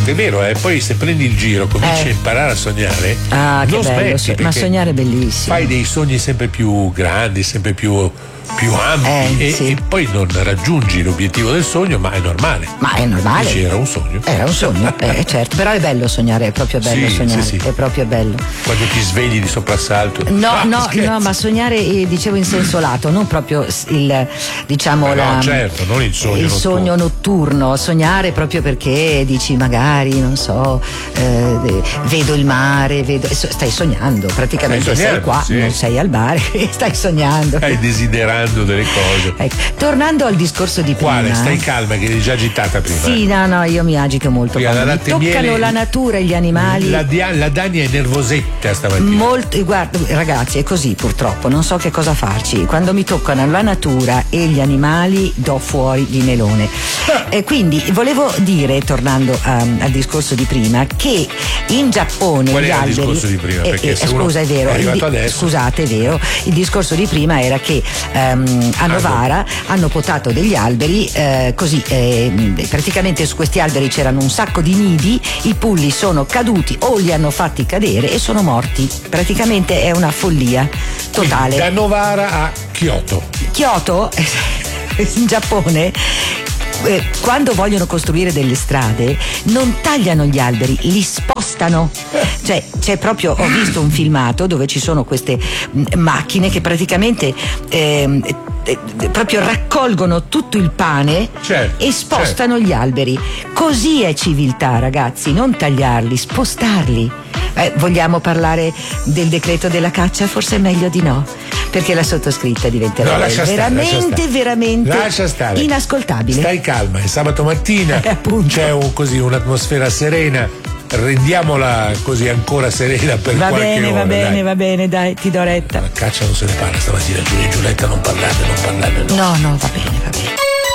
è vero, poi se prendi il giro, cominci a imparare a sognare. Ah, che non bello, smetti, ma sognare è bellissimo. Fai dei sogni sempre più grandi, sempre più ampi sì. e poi non raggiungi l'obiettivo del sogno, ma è normale. Ma è normale. Dici, era un sogno. Era un sogno, certo, però è bello sognare, è proprio bello sognare, sì. è proprio bello. Quando ti svegli di soprassalto. No, ma sognare, dicevo in senso lato, non proprio certo, non il sogno il notturno. sogno notturno, sognare proprio perché dici magari, non so, vedo il mare, stai sognando, praticamente sei qua, sì. non sei al bar, stai sognando. Stai desiderando delle cose. Ecco, tornando al discorso di prima. Quale? Stai calma, che eri già agitata prima. Sì, no, io mi agito molto. Quando mi toccano la natura e gli animali. La Dani è nervosetta stamattina. Guarda, ragazzi, è così purtroppo, non so che cosa farci. Quando mi toccano la natura e gli animali do fuori di melone. Quindi volevo dire, tornando al discorso di prima, che in Giappone qual gli era alberi. Il discorso di prima? Perché scusa, è vero. Scusate, è vero. Il discorso di prima era che a Novara hanno potato degli alberi, praticamente su questi alberi c'erano un sacco di nidi, i pulli sono caduti o li hanno fatti cadere e sono morti. Praticamente è una follia totale. Quindi, da Novara a Kyoto, in Giappone, quando vogliono costruire delle strade non tagliano gli alberi, li spostano. Cioè c'è proprio, ho visto un filmato dove ci sono queste macchine che praticamente proprio raccolgono tutto il pane e spostano gli alberi. Così è civiltà, ragazzi, non tagliarli, spostarli. Vogliamo parlare del decreto della caccia? Forse è meglio di no, perché la sottoscritta diventerà veramente inascoltabile. Stai calma, è sabato mattina, c'è un'atmosfera serena, rendiamola così ancora serena per qualche ora. Va bene, dai, ti do retta. La caccia non se ne parla stamattina, Giulia e Giulietta, non parlate. No, va bene.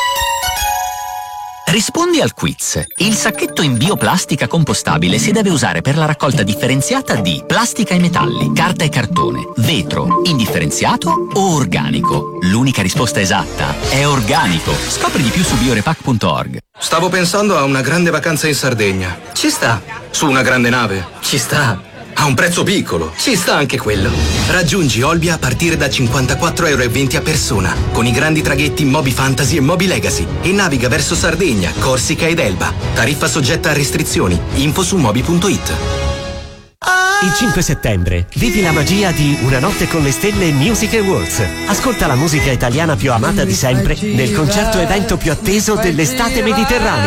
Rispondi al quiz. Il sacchetto in bioplastica compostabile si deve usare per la raccolta differenziata di plastica e metalli, carta e cartone, vetro, indifferenziato o organico. L'unica risposta esatta è organico. Scopri di più su biorepack.org. Stavo pensando a una grande vacanza in Sardegna. Ci sta. Su una grande nave. Ci sta. A un prezzo piccolo. Ci sta anche quello. Raggiungi Olbia a partire da 54,20 € a persona, con i grandi traghetti Moby Fantasy e Moby Legacy, e naviga verso Sardegna, Corsica ed Elba. Tariffa soggetta a restrizioni. Info su moby.it. Il 5 settembre vivi la magia di Una notte con le stelle Music Awards. Ascolta la musica italiana più amata di sempre nel concerto evento più atteso dell'estate mediterranea.